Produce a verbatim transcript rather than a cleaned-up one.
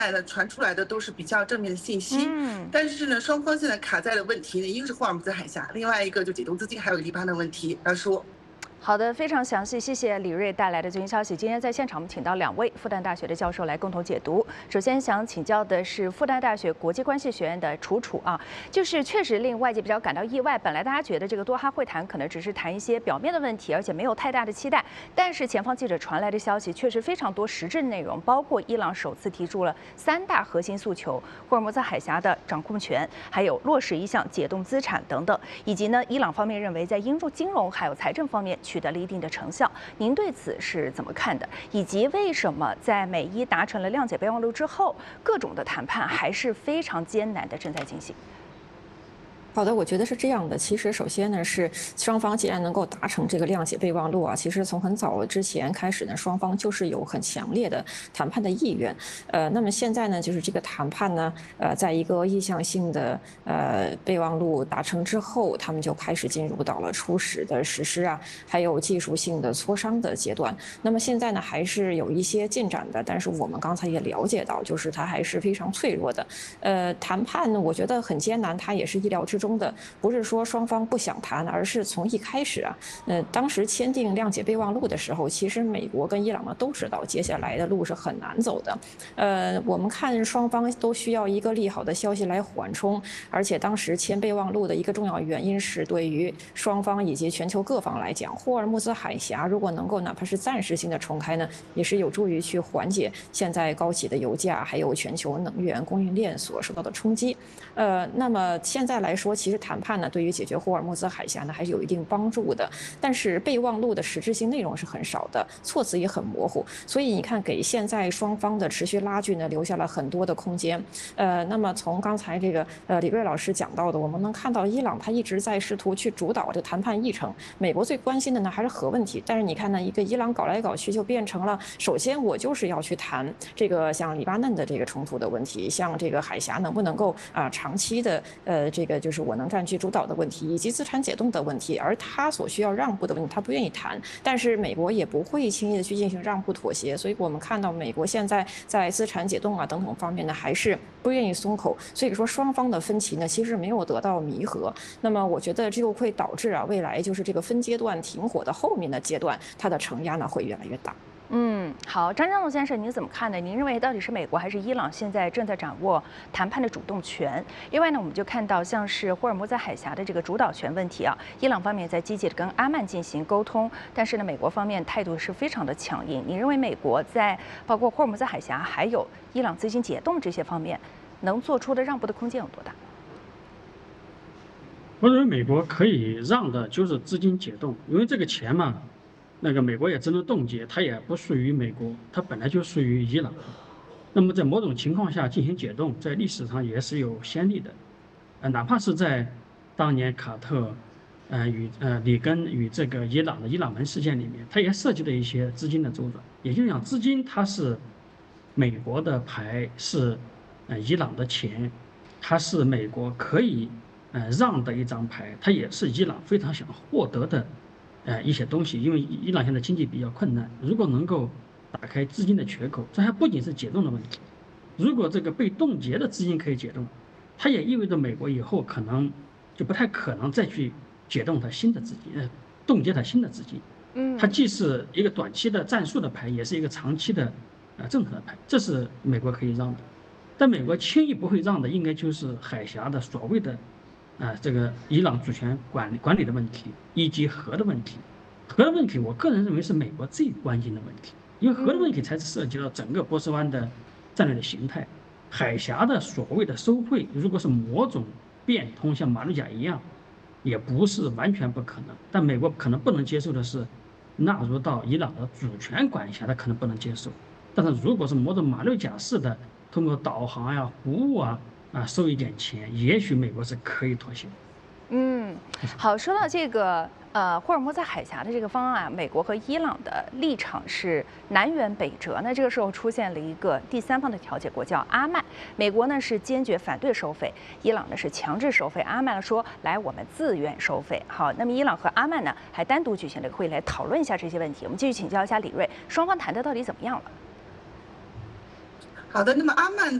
呢传出来的都是比较正面的信息， 嗯， 但是呢，双方现在卡在的问题呢，一个是霍尔木兹海峡，另外一个就解冻资金，还有黎巴嫩问题。他说。 好的，非常详细，谢谢李锐带来的最新消息。今天在现场，我们请到两位复旦大学的教授来共同解读。首先想请教的是复旦大学国际关系学院的楚楚啊，就是确实令外界比较感到意外。本来大家觉得这个多哈会谈可能只是谈一些表面的问题，而且没有太大的期待。但是前方记者传来的消息确实非常多实质内容，包括伊朗首次提出了三大核心诉求：霍尔木兹海峡的掌控权，还有落实一项解冻资产等等，以及呢，伊朗方面认为在应入金融还有财政方面取得了一定的成效。您对此是怎么看的？以及为什么在美伊达成了谅解备忘录之后，各种的谈判还是非常艰难的正在进行？ 好的，我觉得是这样的。其实，首先呢，是双方既然能够达成这个谅解备忘录啊，其实从很早之前开始呢，双方就是有很强烈的谈判的意愿。呃，那么现在呢，就是这个谈判呢，呃，在一个意向性的呃备忘录达成之后，他们就开始进入到了初始的实施啊，还有技术性的磋商的阶段。那么现在呢，还是有一些进展的，但是我们刚才也了解到，就是它还是非常脆弱的。呃，谈判呢，我觉得很艰难，它也是意料之中的，不是说双方不想谈，而是从一开始啊，呃，当时签订谅解备忘录的时候，其实美国跟伊朗呢都知道接下来的路是很难走的。呃，我们看双方都需要一个利好的消息来缓冲，而且当时签备忘录的一个重要原因是，对于双方以及全球各方来讲，霍尔木兹海峡如果能够哪怕是暂时性的重开呢，也是有助于去缓解现在高企的油价还有全球能源供应链所受到的冲击。呃，那么现在来说，其实谈判呢，对于解决霍尔木兹海峡呢，还是有一定帮助的。但是备忘录的实质性内容是很少的，措辞也很模糊，所以你看，给现在双方的持续拉锯呢，留下了很多的空间。呃，那么从刚才这个呃李瑞老师讲到的，我们能看到伊朗他一直在试图去主导这个谈判议程。美国最关心的呢还是核问题，但是你看呢，一个伊朗搞来搞去就变成了，首先我就是要去谈这个像黎巴嫩的这个冲突的问题，像这个海峡能不能够啊、呃、长期的呃这个就是我能占据主导的问题，以及资产解冻的问题，而他所需要让步的问题，他不愿意谈，但是美国也不会轻易的去进行让步妥协，所以我们看到美国现在在资产解冻啊等等方面呢，还是不愿意松口，所以说双方的分歧呢，其实没有得到弥合。那么我觉得这就会导致啊，未来就是这个分阶段停火的后面的阶段，它的承压呢会越来越大。 嗯，好，张张龙先生，您怎么看呢？您认为到底是美国还是伊朗现在正在掌握谈判的主动权？另外呢，我们就看到像是霍尔木兹海峡的这个主导权问题啊，伊朗方面在积极的跟阿曼进行沟通，但是呢，美国方面态度是非常的强硬。你认为美国在包括霍尔木兹海峡还有伊朗资金解冻这些方面，能做出的让步的空间有多大？ 我认为美国可以让的就是资金解冻，因为这个钱嘛。那个美国也只能冻结，它也不属于美国，它本来就属于伊朗。那么在某种情况下进行解冻，在历史上也是有先例的，呃，哪怕是在当年卡特，呃与呃里根与这个伊朗的伊朗门事件里面，它也涉及了一些资金的周转。也就是讲，资金它是美国的牌，是呃伊朗的钱，它是美国可以呃让的一张牌，它也是伊朗非常想获得的。呃，一些东西，因为伊朗现在经济比较困难，如果能够打开资金的缺口，这还不仅是解冻的问题。如果这个被冻结的资金可以解冻，它也意味着美国以后可能就不太可能再去解冻它新的资金，呃，冻结它新的资金。 嗯， 它既是一个短期的战术的牌，也是一个长期的呃政策的牌，这是美国可以让的。但美国轻易不会让的，应该就是海峡的所谓的。啊，这个伊朗主权管理管理的问题，以及核的问题，核的问题，我个人认为是美国最关心的问题，因为核的问题才是涉及到整个波斯湾的战略的形态。海峡的所谓的收汇，如果是某种变通，像马六甲一样，也不是完全不可能。但美国可能不能接受的是，纳入到伊朗的主权管理下，他可能不能接受。但是如果是某种马六甲式的，通过导航呀、服务啊。啊，收一点钱，也许美国是可以妥协。 嗯，好，说到这个呃霍尔木兹海峡的这个方案啊，美国和伊朗的立场是南辕北辙。那这个时候出现了一个第三方的调解国，叫阿曼。美国呢是坚决反对收费，伊朗呢是强制收费。阿曼说来我们自愿收费。好，那么伊朗和阿曼呢还单独举行了一个会来讨论一下这些问题。我们继续请教一下李锐，双方谈的到底怎么样了？ 好的，那么阿曼